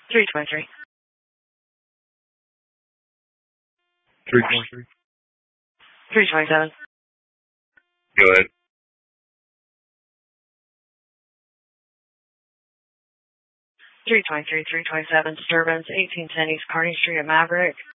323. 323. 327. Go ahead. 323, 327, disturbance, 1810 East Kearney Street at Maverick.